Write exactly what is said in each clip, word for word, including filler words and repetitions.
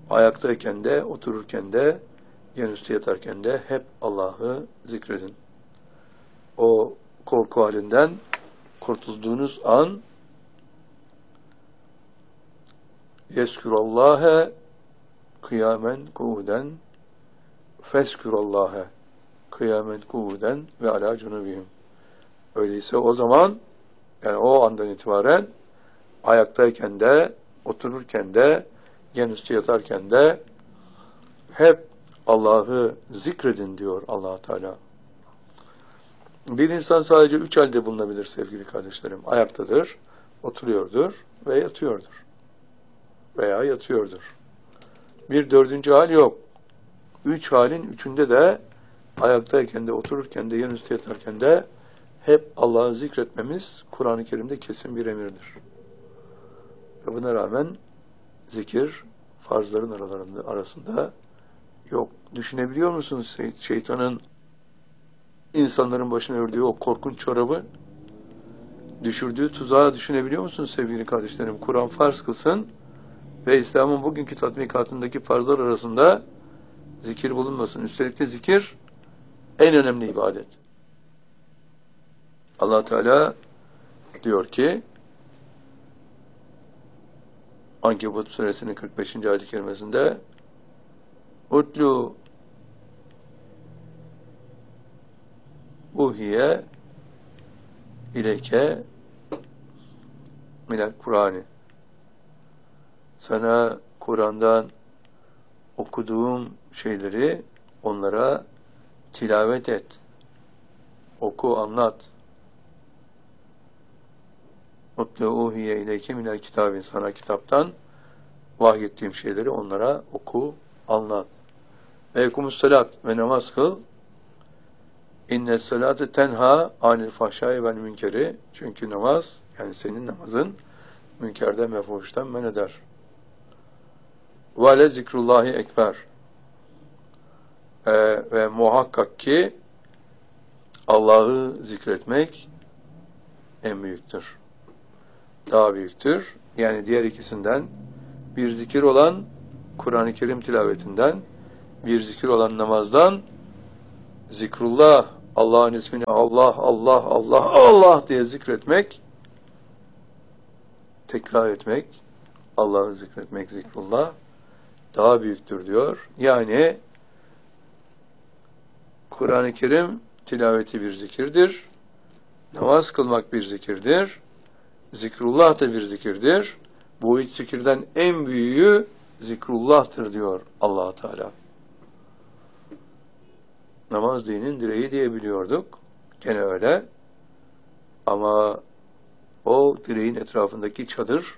Ayaktayken de, otururken de, yanüstü yatarken de hep Allah'ı zikredin. O korku halinden kurtulduğunuz an yeskürallâhe kıyamen kuuden feskürallâhe kıyamen kuuden ve alâ cunubihim. Öyleyse o zaman, yani o andan itibaren ayaktayken de, otururken de, yanüstü yatarken de hep Allah'ı zikredin diyor Allah Teala. Bir insan sadece üç halde bulunabilir sevgili kardeşlerim. Ayaktadır, oturuyordur ve yatıyordur. Veya yatıyordur. Bir dördüncü hal yok. Üç halin üçünde de ayaktayken de, otururken de, yanüstü yatarken de hep Allah'ı zikretmemiz Kur'an-ı Kerim'de kesin bir emirdir. Ve buna rağmen zikir farzların aralarında, arasında yok. Düşünebiliyor musunuz şeytanın insanların başına ördüğü o korkunç çorabı, düşürdüğü tuzağı düşünebiliyor musunuz sevgili kardeşlerim? Kur'an farz kılsın ve İslam'ın bugünkü tatbikatındaki farzlar arasında zikir bulunmasın. Üstelik de zikir en önemli ibadet. Allah Teala diyor ki Ankebut suresinin kırk beşinci ayet-i kerimesinde Utlu uhiye ileke minel Kur'an'ı. Sana Kur'an'dan okuduğum şeyleri onlara tilavet et. Oku, anlat. Utlu uhiye ileke minel kitabin. Sana kitaptan vahyettiğim şeyleri onlara oku, anlat. Ve ekumus salat ve namaz kıl. İnne salate tenha anil fahşai vel münkeri. Çünkü namaz, yani senin namazın münkerden ve fuhuştan men eder. Ve le zikrullahi ekber. Ee, ve muhakkak ki Allah'ı zikretmek en büyüktür. Daha büyüktür. Yani diğer ikisinden bir zikir olan Kur'an-ı Kerim tilavetinden, bir zikir olan namazdan, zikrullah, Allah'ın ismini Allah, Allah, Allah, Allah diye zikretmek, tekrar etmek, Allah'ı zikretmek, zikrullah daha büyüktür diyor. Yani Kur'an-ı Kerim tilaveti bir zikirdir, namaz kılmak bir zikirdir, zikrullah da bir zikirdir. Bu üç zikirden en büyüğü zikrullah'tır diyor Allah Teala. Namaz dinin direği diye biliyorduk. Gene öyle. Ama o direğin etrafındaki çadır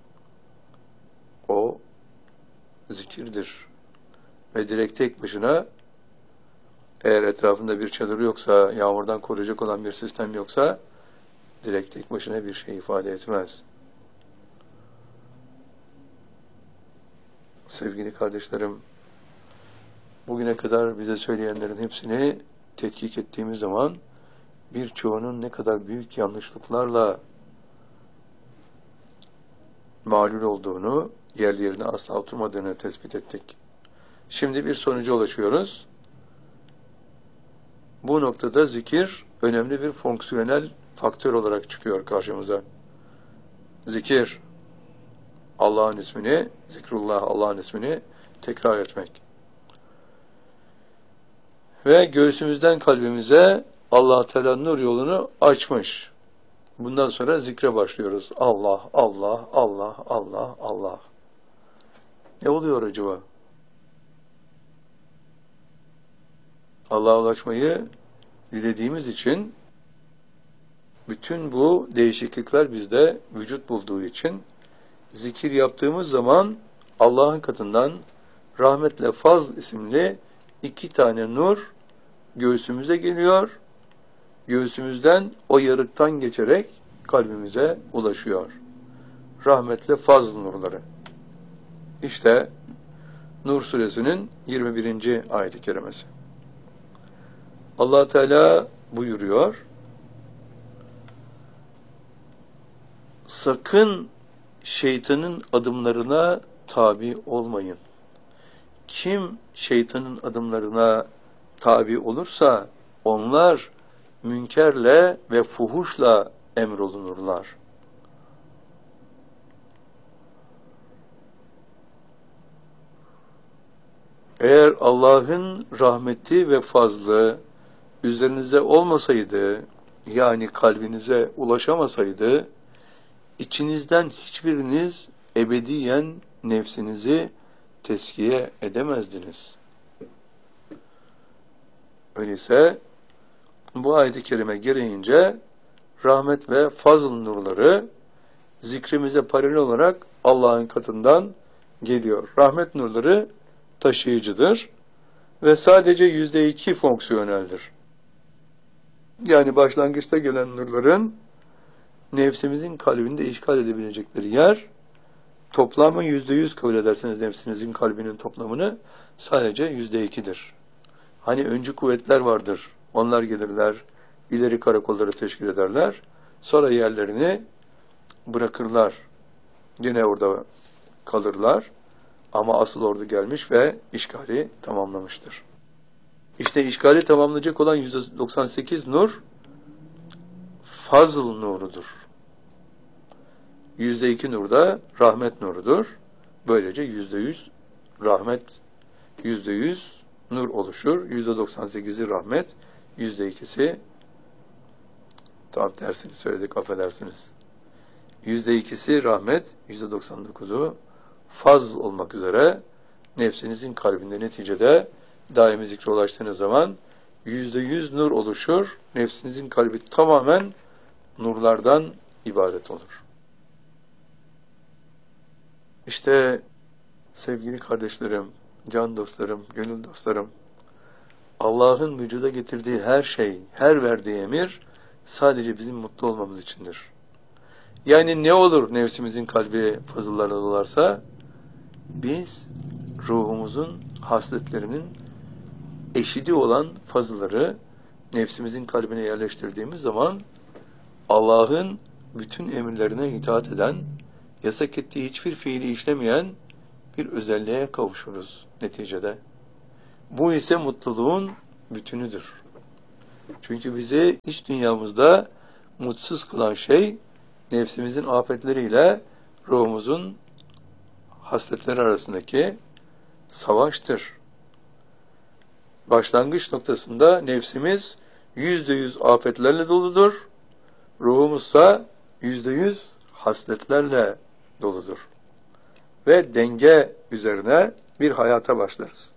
o zikirdir. Ve direk tek başına eğer etrafında bir çadır yoksa, yağmurdan koruyacak olan bir sistem yoksa direk tek başına bir şey ifade etmez. Sevgili kardeşlerim, bugüne kadar bize söyleyenlerin hepsini tetkik ettiğimiz zaman birçoğunun ne kadar büyük yanlışlıklarla mağlul olduğunu, yerli yerine asla oturmadığını tespit ettik. Şimdi bir sonuca ulaşıyoruz. Bu noktada zikir önemli bir fonksiyonel faktör olarak çıkıyor karşımıza. Zikir, Allah'ın ismini, zikrullah, Allah'ın ismini tekrar etmek. Ve göğsümüzden kalbimize Allah Teala nur yolunu açmış. Bundan sonra zikre başlıyoruz. Allah, Allah, Allah, Allah, Allah. Ne oluyor acaba? Allah'a ulaşmayı dilediğimiz için bütün bu değişiklikler bizde vücut bulduğu için zikir yaptığımız zaman Allah'ın katından rahmetle faz isimli iki tane nur göğsümüze geliyor. Göğsümüzden o yarıktan geçerek kalbimize ulaşıyor. Rahmetle faz nurları. İşte Nur suresinin yirmi birinci ayet-i kerimesi. Allah Teala buyuruyor. Sakın şeytanın adımlarına tabi olmayın. Kim şeytanın adımlarına tabi olursa onlar münkerle ve fuhuşla emrolunurlar. Eğer Allah'ın rahmeti ve fazlı üzerinize olmasaydı, yani kalbinize ulaşamasaydı, içinizden hiçbiriniz ebediyen nefsinizi teskiye edemezdiniz. Öyleyse bu ayet-i kerime gereğince rahmet ve fazl nurları zikrimize paralel olarak Allah'ın katından geliyor. Rahmet nurları taşıyıcıdır ve sadece yüzde iki fonksiyoneldir. Yani başlangıçta gelen nurların nefsimizin kalbinde işgal edebilecekleri yer, toplamı yüzde yüz kabul ederseniz nefsinizin kalbinin toplamını sadece yüzde ikidir. Hani öncü kuvvetler vardır, onlar gelirler, ileri karakolları teşkil ederler, sonra yerlerini bırakırlar, yine orada kalırlar. Ama asıl ordu gelmiş ve işgali tamamlamıştır. İşte işgali tamamlayacak olan yüzde doksan sekiz nur fazl nurudur. yüzde iki nur da rahmet nurudur. Böylece yüzde yüz rahmet, yüzde yüz nur oluşur. yüzde doksan sekizi rahmet, yüzde ikisi tam tersini söyledik, affedersiniz. yüzde ikisi rahmet, yüzde doksan dokuzu fazl olmak üzere nefsinizin kalbinde neticede daimi zikre ulaştığınız zaman yüzde yüz nur oluşur. Nefsinizin kalbi tamamen nurlardan ibaret olur. İşte sevgili kardeşlerim, can dostlarım, gönül dostlarım, Allah'ın vücuda getirdiği her şey, her verdiği emir sadece bizim mutlu olmamız içindir. Yani ne olur nefsimizin kalbi fazıllarla dolarsa, biz ruhumuzun hasletlerinin eşidi olan fazılları nefsimizin kalbine yerleştirdiğimiz zaman Allah'ın bütün emirlerine itaat eden, yasak ettiği hiçbir fiili işlemeyen bir özelliğe kavuşuruz neticede. Bu ise mutluluğun bütünüdür. Çünkü bizi iç dünyamızda mutsuz kılan şey nefsimizin afetleriyle ruhumuzun hasletleri arasındaki savaştır. Başlangıç noktasında nefsimiz yüzde yüz afetlerle doludur. Ruhumuzsa yüzde yüz hasletlerle doludur. Ve denge üzerine bir hayata başlarız.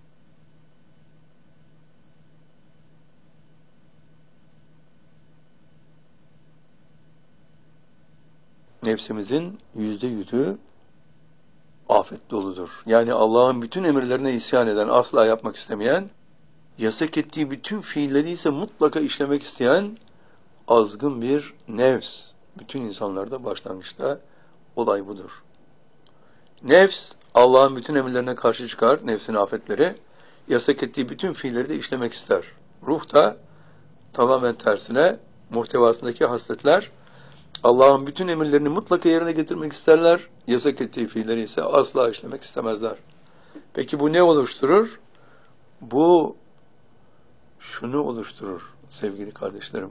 Nefsimizin yüzde yüzü afet doludur. Yani Allah'ın bütün emirlerine isyan eden, asla yapmak istemeyen, yasak ettiği bütün fiilleri ise mutlaka işlemek isteyen azgın bir nefs. Bütün insanlarda başlangıçta olay budur. Nefs, Allah'ın bütün emirlerine karşı çıkar, nefsin afetleri, yasak ettiği bütün fiilleri de işlemek ister. Ruh da tamamen tersine, muhtevasındaki hasletler, Allah'ın bütün emirlerini mutlaka yerine getirmek isterler, yasak ettiği fiilleri ise asla işlemek istemezler. Peki bu ne oluşturur? Bu şunu oluşturur sevgili kardeşlerim.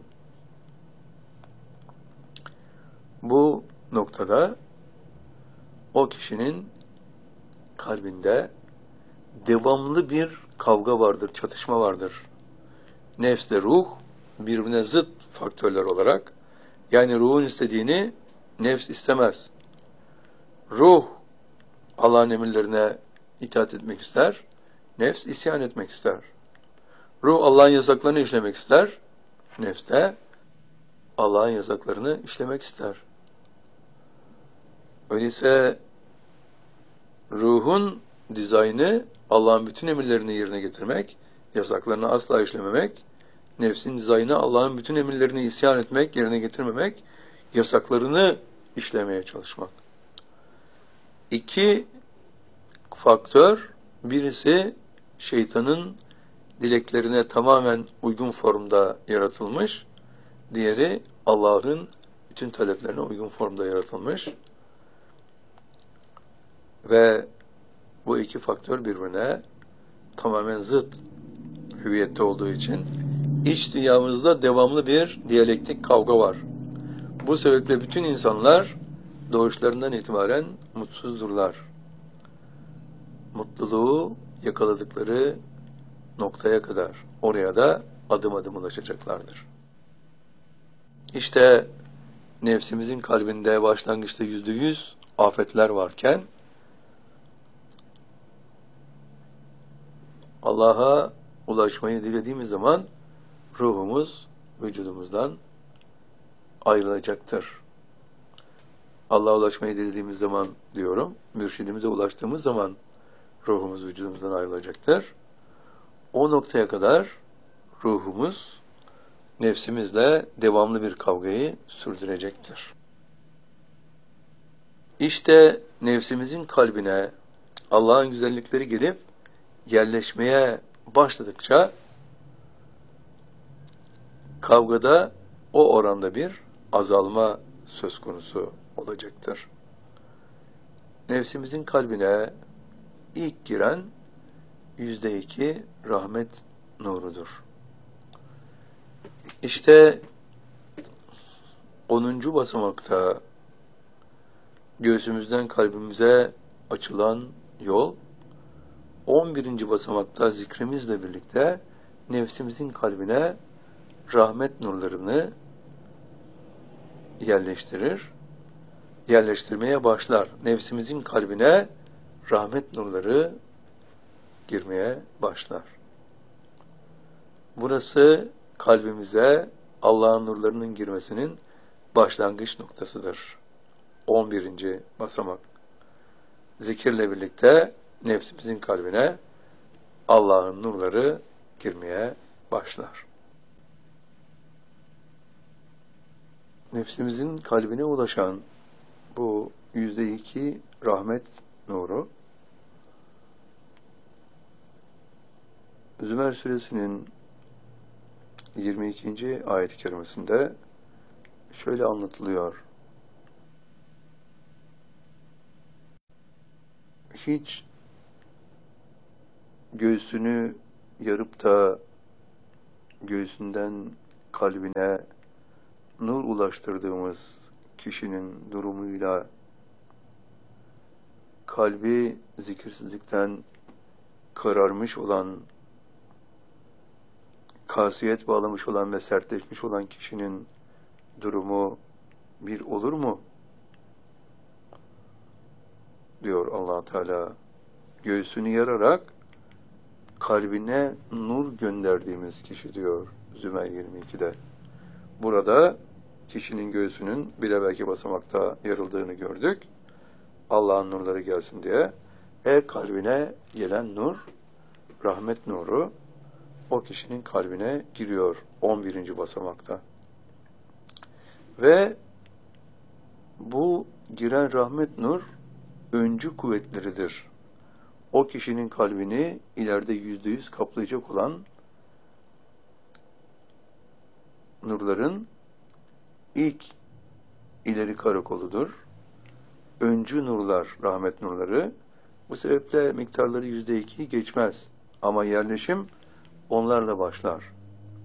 Bu noktada o kişinin kalbinde devamlı bir kavga vardır, çatışma vardır. Nefsle ruh birbirine zıt faktörler olarak, yani ruhun istediğini nefs istemez. Ruh Allah'ın emirlerine itaat etmek ister, nefs isyan etmek ister. Ruh Allah'ın yasaklarını işlemek ister, nefs de Allah'ın yasaklarını işlemek ister. Öyleyse ruhun dizaynı Allah'ın bütün emirlerini yerine getirmek, yasaklarını asla işlememek, nefsin dizaynı Allah'ın bütün emirlerini isyan etmek, yerine getirmemek, yasaklarını işlemeye çalışmak. İki faktör, birisi şeytanın dileklerine tamamen uygun formda yaratılmış, diğeri Allah'ın bütün taleplerine uygun formda yaratılmış ve Bu iki faktör birbirine tamamen zıt hüviyette olduğu için iç dünyamızda devamlı bir diyalektik kavga var. Bu sebeple bütün insanlar doğuşlarından itibaren mutsuzdurlar. Mutluluğu yakaladıkları noktaya kadar oraya da adım adım ulaşacaklardır. İşte nefsimizin kalbinde başlangıçta yüzde yüz afetler varken Allah'a ulaşmayı dilediğimiz zaman ruhumuz vücudumuzdan ayrılacaktır. Allah'a ulaşmayı dilediğimiz zaman diyorum, mürşidimize ulaştığımız zaman ruhumuz vücudumuzdan ayrılacaktır. O noktaya kadar ruhumuz nefsimizle devamlı bir kavgayı sürdürecektir. İşte nefsimizin kalbine Allah'ın güzellikleri gelip yerleşmeye başladıkça kavgada o oranda bir azalma söz konusu olacaktır. Nefsimizin kalbine ilk giren yüzde iki rahmet nurudur. İşte onuncu basamakta göğsümüzden kalbimize açılan yol, on birinci basamakta zikrimizle birlikte nefsimizin kalbine rahmet nurlarını yerleştirir, yerleştirmeye başlar. Nefsimizin kalbine rahmet nurları girmeye başlar. Burası kalbimize Allah'ın nurlarının girmesinin başlangıç noktasıdır. on birinci basamak. Zikirle birlikte nefsimizin kalbine Allah'ın nurları girmeye başlar. Nefsimizin kalbine ulaşan bu yüzde iki rahmet nuru, Zümer suresinin yirmi ikinci ayet-i kerimesinde şöyle anlatılıyor. Hiç göğsünü yarıp da göğsünden kalbine nur ulaştırdığımız kişinin durumuyla kalbi zikirsizlikten kararmış olan, kasiyet bağlamış olan ve sertleşmiş olan kişinin durumu bir olur mu? Diyor Allah Teala. Göğsünü yararak kalbine nur gönderdiğimiz kişi diyor Zümer yirmi ikide. Burada kişinin göğsünün bir evvelki basamakta yarıldığını gördük. Allah'ın nurları gelsin diye. Eğer kalbine gelen nur, rahmet nuru, o kişinin kalbine giriyor on birinci basamakta. Ve bu giren rahmet nur öncü kuvvetleridir. O kişinin kalbini ileride yüzde yüz kaplayacak olan nurların ilk ileri karakoludur. Öncü nurlar, rahmet nurları. Bu sebeple miktarları yüzde iki geçmez. Ama yerleşim onlarla başlar.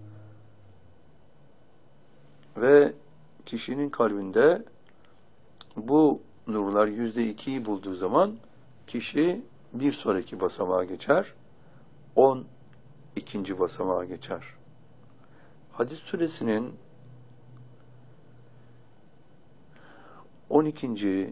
Ve kişinin kalbinde bu nurlar yüzde ikiyi bulduğu zaman kişi bir sonraki basamağa geçer. On ikinci basamağa geçer. Hadis suresinin on ikinci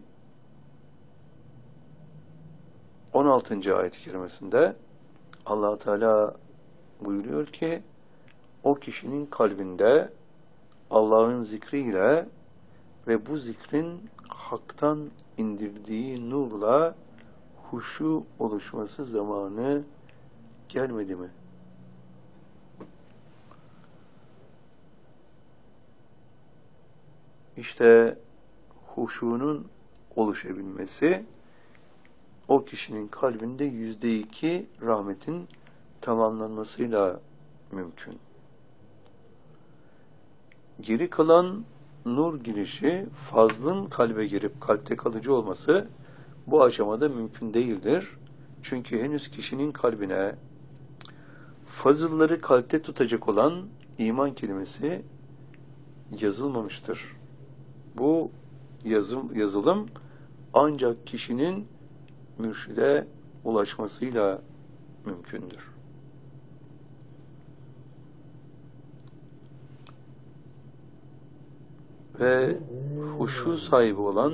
on altıncı ayet-i kerimesinde Allah Teala buyuruyor ki o kişinin kalbinde Allah'ın zikriyle ve bu zikrin haktan indirdiği nurla huşu oluşması zamanı gelmedi mi? İşte huşunun oluşabilmesi o kişinin kalbinde yüzde iki rahmetin tamamlanmasıyla mümkün. Geri kalan nur girişi, fazlın kalbe girip kalpte kalıcı olması bu aşamada mümkün değildir. Çünkü henüz kişinin kalbine fazılları kalpte tutacak olan iman kelimesi yazılmamıştır. Bu yazım, yazılım ancak kişinin mürşide ulaşmasıyla mümkündür. Ve huşu sahibi olan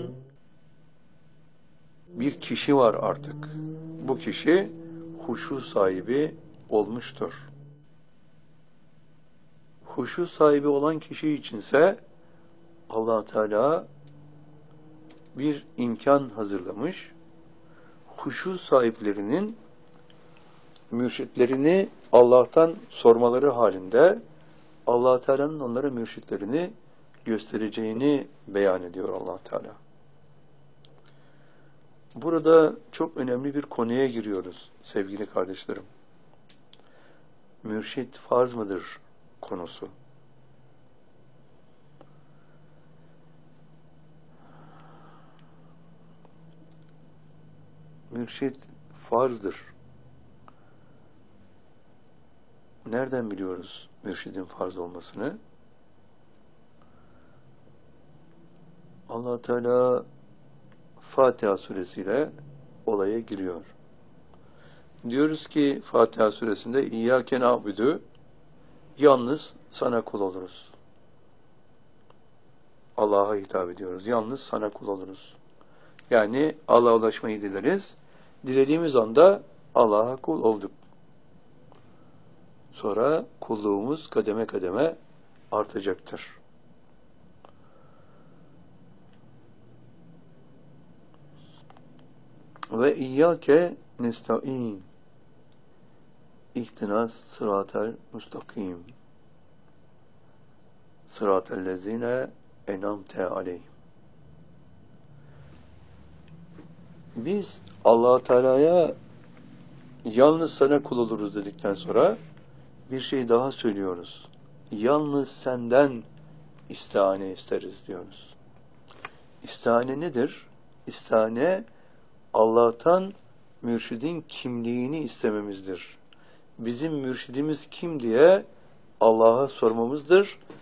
bir kişi var artık. Bu kişi huşu sahibi olmuştur. Huşu sahibi olan kişi içinse Allah Teala bir imkan hazırlamış. Huşu sahiplerinin mürşitlerini Allah'tan sormaları halinde Allah Teala'nın onlara mürşitlerini göstereceğini beyan ediyor Allah Teala. Burada çok önemli bir konuya giriyoruz sevgili kardeşlerim. Mürşit farz mıdır konusu. Mürşit farzdır. Nereden biliyoruz mürşidin farz olmasını? Allah Teala Fatiha suresiyle olaya giriyor. Diyoruz ki Fatiha suresinde İyyâke na'budu, yalnız sana kul oluruz. Allah'a hitap ediyoruz. Yalnız sana kul oluruz. Yani Allah'a ulaşmayı dileriz. Dilediğimiz anda Allah'a kul olduk. Sonra kulluğumuz kademe kademe artacaktır. Ve İyyâke nesta'in, ihtinas sıratel müstakim, sıratellezine enamte aleyhim. Biz Allah Teala'ya yalnız sana kul oluruz dedikten sonra bir şey daha söylüyoruz. Yalnız senden istihane isteriz diyoruz. İstihane nedir? İstihane Allah'tan mürşidin kimliğini istememizdir. Bizim mürşidimiz kim diye Allah'a sormamızdır